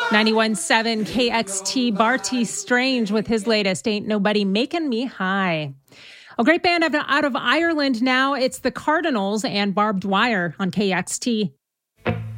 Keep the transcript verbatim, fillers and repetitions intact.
ninety-one point seven K X T, Barty Strange with his latest Ain't Nobody Making Me High. A great band out of Ireland now. It's the Cardinals and Barbed Wire on K X T.